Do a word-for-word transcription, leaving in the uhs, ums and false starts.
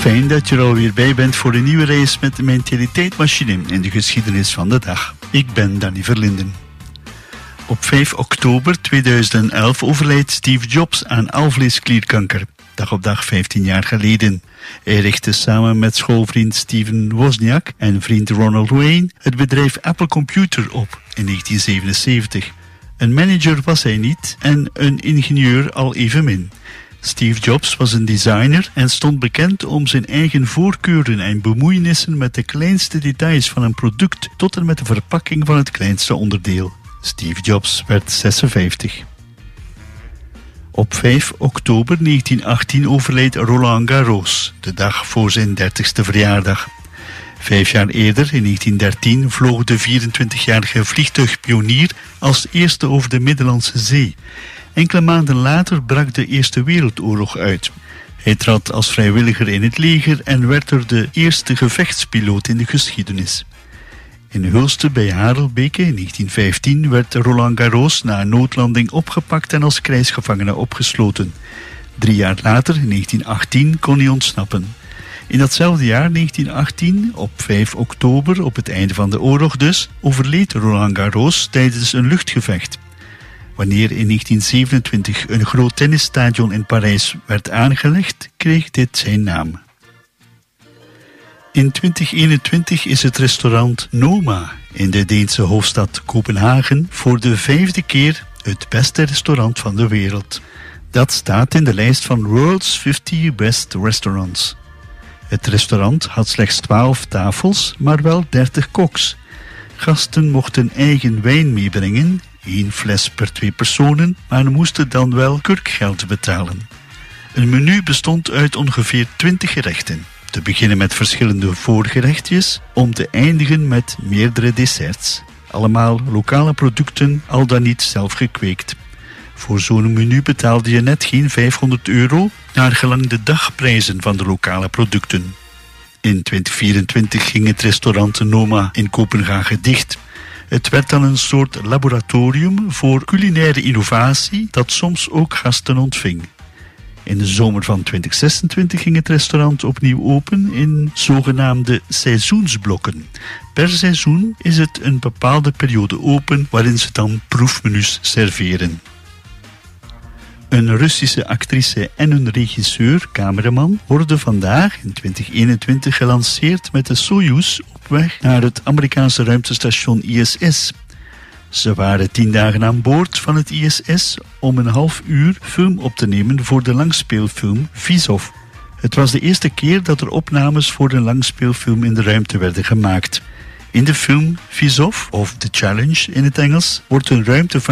Fijn dat je er alweer bij bent voor een nieuwe reis met de Mentaliteit-machine in de geschiedenis van de dag. Ik ben Danny Verlinden. Op vijf oktober tweeduizend elf overlijdt Steve Jobs aan alvleesklierkanker. Dag op dag vijftien jaar geleden. Hij richtte samen met schoolvriend Steven Wozniak en vriend Ronald Wayne het bedrijf Apple Computer op in negentien zevenenzeventig. Een manager was hij niet en een ingenieur al evenmin. Steve Jobs was een designer en stond bekend om zijn eigen voorkeuren en bemoeienissen met de kleinste details van een product tot en met de verpakking van het kleinste onderdeel. Steve Jobs werd zesenvijftig. Op vijf oktober negentien achttien overleed Roland Garros, de dag voor zijn dertigste verjaardag. Vijf jaar eerder, in negentien dertien, vloog de vierentwintigjarige vliegtuigpionier als eerste over de Middellandse Zee. Enkele maanden later brak de Eerste Wereldoorlog uit. Hij trad als vrijwilliger in het leger en werd er de eerste gevechtspiloot in de geschiedenis. In Hulste bij Harelbeke in negentien vijftien werd Roland Garros na een noodlanding opgepakt en als krijgsgevangene opgesloten. Drie jaar later, in negentien achttien, kon hij ontsnappen. In datzelfde jaar, negentien achttien, op vijf oktober, op het einde van de oorlog dus, overleed Roland Garros tijdens een luchtgevecht. Wanneer in negentien zevenentwintig een groot tennisstadion in Parijs werd aangelegd, kreeg dit zijn naam. In twintig eenentwintig is het restaurant Noma in de Deense hoofdstad Kopenhagen voor de vijfde keer het beste restaurant van de wereld. Dat staat in de lijst van World's vijftig Best Restaurants. Het restaurant had slechts twaalf tafels, maar wel dertig koks. Gasten mochten eigen wijn meebrengen, één fles per twee personen, maar moesten dan wel kurkgeld betalen. Een menu bestond uit ongeveer twintig gerechten. Te beginnen met verschillende voorgerechtjes, om te eindigen met meerdere desserts. Allemaal lokale producten, al dan niet zelf gekweekt. Voor zo'n menu betaalde je net geen vijfhonderd euro, naar gelang de dagprijzen van de lokale producten. In twintig vierentwintig ging het restaurant Noma in Kopenhagen dicht. Het werd dan een soort laboratorium voor culinaire innovatie dat soms ook gasten ontving. In de zomer van twintig zesentwintig ging het restaurant opnieuw open in zogenaamde seizoensblokken. Per seizoen is het een bepaalde periode open waarin ze dan proefmenu's serveren. Een Russische actrice en een regisseur, cameraman, worden vandaag in twintig eenentwintig gelanceerd met de Soyuz op weg naar het Amerikaanse ruimtestation I S S. Ze waren tien dagen aan boord van het I S S om een half uur film op te nemen voor de langspeelfilm Vizov. Het was de eerste keer dat er opnames voor een langspeelfilm in de ruimte werden gemaakt. In de film Vizov, of The Challenge in het Engels, wordt een ruimte